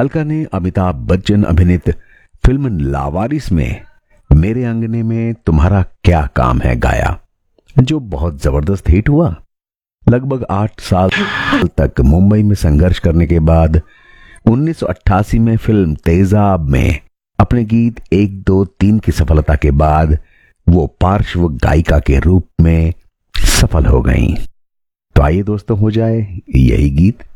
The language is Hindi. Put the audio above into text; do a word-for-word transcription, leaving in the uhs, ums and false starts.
अलका ने अमिताभ बच्चन अभिनीत फिल्म लावारिस में मेरे अंगने में तुम्हारा क्या काम है गाया, जो बहुत जबरदस्त हिट हुआ। लगभग आठ साल तक मुंबई में संघर्ष करने के बाद उन्नीस सौ अट्ठासी में फिल्म तेजाब में अपने गीत एक दो तीन की सफलता के बाद वो पार्श्व गायिका के रूप में सफल हो गईं। तो आइए दोस्तों, हो जाए यही गीत